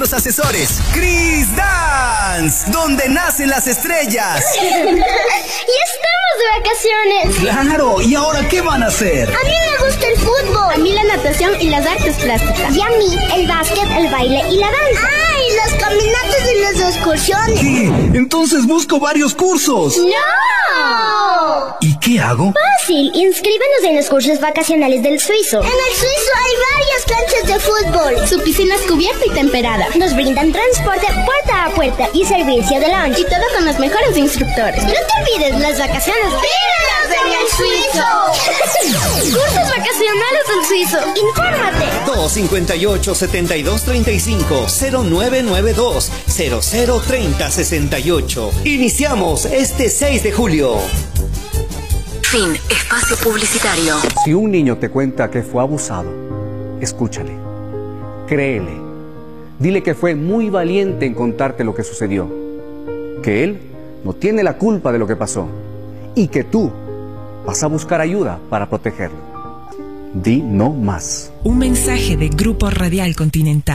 Los asesores, Chris Dance, donde nacen las estrellas. ¡Y estamos de vacaciones! ¡Claro! ¿Y ahora qué van a hacer? A mí me gusta el fútbol. A mí la natación y las artes plásticas. Y a mí el básquet, el baile y la danza. ¡Ah! Y las caminatas y las excursiones. ¿Qué? Entonces busco varios cursos. ¡No! ¿Y qué hago? Fácil, inscríbenos en los cursos vacacionales del Suizo. En el Suizo hay varias canchas de fútbol. Su piscina es cubierta y temperada. Nos brindan transporte puerta a puerta y servicio de lunch. Y todo con los mejores instructores. No te olvides, las vacaciones ¡vívelas en el Suizo! Cursos vacacionales del Suizo. Infórmate. 258-7235-0992-003068. Iniciamos este 6 de julio. Fin. Espacio publicitario. Si un niño te cuenta que fue abusado, escúchale, créele, dile que fue muy valiente en contarte lo que sucedió, que él no tiene la culpa de lo que pasó y que tú vas a buscar ayuda para protegerlo. Di no más. Un mensaje de Grupo Radial Continental.